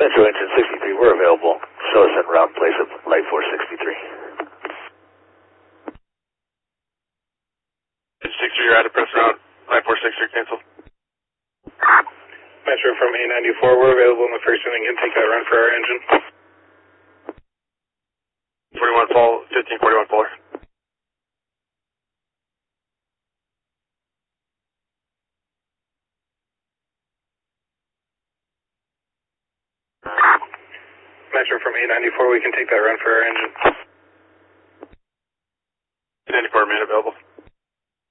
Metro engine 63, we're available. Show us en route, place at light force 63. 63, you're at a press route, light force 63, cancel. Metro from A94, we're available in the first inning, can take that run for our engine. 41 fall, 1541 Fuller. Metro from A94, we can take that run for our engine.